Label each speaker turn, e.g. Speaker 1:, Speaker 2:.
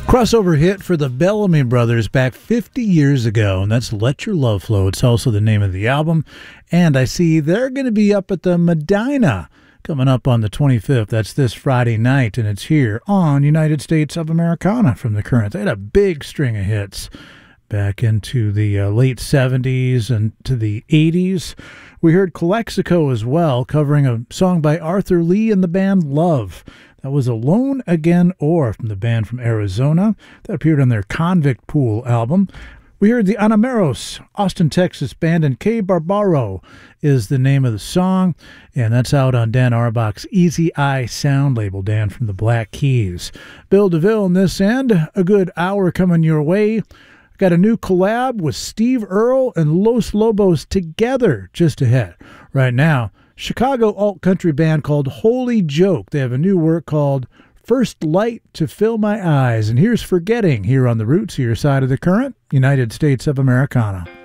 Speaker 1: Crossover hit for the Bellamy Brothers back 50 years ago, and that's Let Your Love Flow. It's also the name of the album. And I see they're going to be up at the Medina coming up on the 25th. That's this Friday night, and it's here on United States of Americana from the Currents. They had a big string of hits back into the late 70s and to the 80s. We heard Calexico as well, covering a song by Arthur Lee and the band Love. That was Alone Again Or from the band from Arizona. That appeared on their Convict Pool album. We heard the Anameros, Austin, Texas band, and K Barbaro is the name of the song, and that's out on Dan Auerbach's Easy Eye Sound label, Dan from the Black Keys. Bill DeVille in this end, a good hour coming your way. Got a new collab with Steve Earle and Los Lobos together just ahead. Right now, Chicago alt-country band called Holy Joke. They have a new work called First Light to Fill My Eyes. And here's Forgetting here on the Roots, your side of the current, United States of Americana.